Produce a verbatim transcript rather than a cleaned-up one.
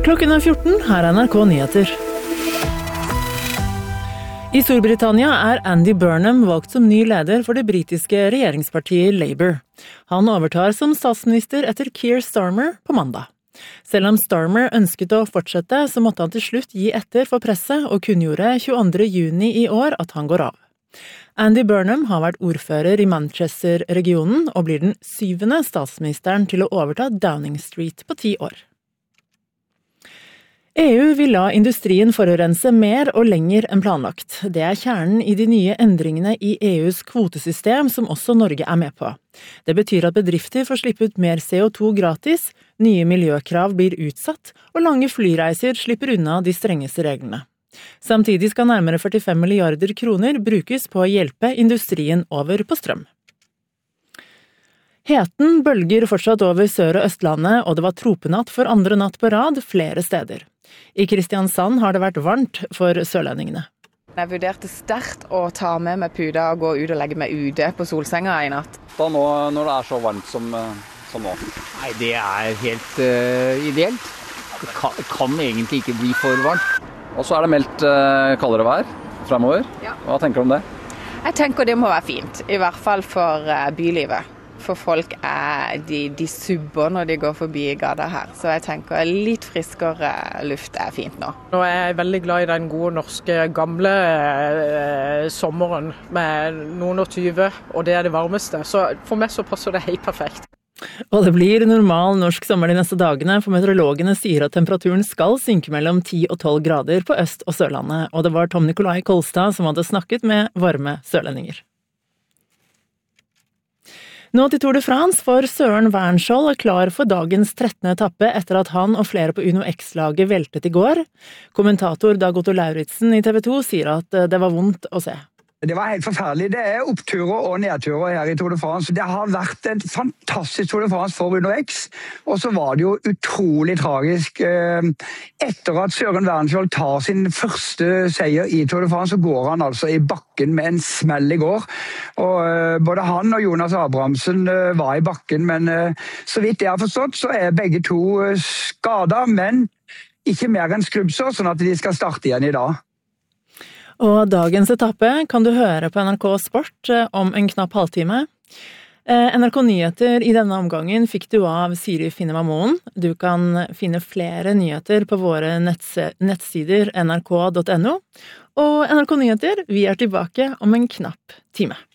Klokken er fjorten, her er N R K Nyheter. I Storbritannia er Andy Burnham valgt som ny leder for det britiske regjeringspartiet Labour. Han overtar som statsminister etter Keir Starmer på mandag. Selv om Starmer ønsket å fortsette, så måtte han til slutt gi etter for presset og kunngjorde tjueandre juni i år at han går av. Andy Burnham har vært ordfører i Manchester-regionen og blir den syvende statsministeren til å overta Downing Street på ti år. E U vil la industrien forurense mer og lenger enn planlagt. Det er kjernen i de nye endringene i E U's kvotesystem som også Norge er med på. Det betyr at bedrifter får slippe ut mer C O to gratis, nye miljøkrav blir utsatt, og lange flyreiser slipper unna de strengeste reglene. Samtidig skal nærmere førtifem milliarder kroner brukes på å hjelpe industrien over på strøm. Heten bølger fortsatt over Sør- og Østlandet, og det var tropenatt for andre natt på rad flere steder. I Kristiansand har det vært varmt for sørlendingene. Jeg vurderte sterkt å ta med meg puda og gå ut og legge meg ute på solsenga i natt. Da nå, når det er så varmt som, som nå? Nei, det er helt uh, ideelt. Det kan, kan egentlig ikke bli for varmt. Og så er det meldt uh, kaldere vær fremover. Ja. Hva tenker du om det? Jeg tenker det må være fint, i hvert fall for uh, bylivet. For folk er, de, de subber når de går forbi gata her. Så jeg tenker litt friskere luft er fint nå. Nå er jeg veldig glad i den gode norske gamle eh, sommeren med noen og tyve, og det er det varmeste. Så for meg så passer det helt perfekt. Og det blir normal norsk sommer de neste dagene, for meteorologene sier at temperaturen skal synke mellom ti og tolv grader på Øst- og Sørlandet. Og det var Tom Nikolai Kolstad som hadde snakket med varme sørlendinger. Nå til Tour de France, for Søren Wernskjold er klar for dagens trettende etappe etter at han og flere på Uno X-laget veltet i går. Kommentator Dag Otto Lauritzen i T V to sier at det var vondt å se. Det var helt forferdelig. Det er oppturer og nedturer her i Tour de France. Det har vært en fantastisk Tour de France for Uno X, og så var det jo utrolig tragisk. Etter at Søren Wernskjold tar sin første seier i Tour de France, så går han altså i bakken med en smell i går. Og både han og Jonas Abrahamsen var i bakken, men så vidt jeg har forstått, så er begge to skadet, men ikke mer enn skrubbsår, sånn at de skal starte igjen i dag. Og dagens etappe kan du høre på N R K Sport om en knapp halvtime. N R K Nyheter i denne omgangen fikk du av Siri Finnemamoen. Du kan finne flere nyheter på våre nettsider n r k punktum n o. Og N R K Nyheter, vi er tilbake om en knapp time.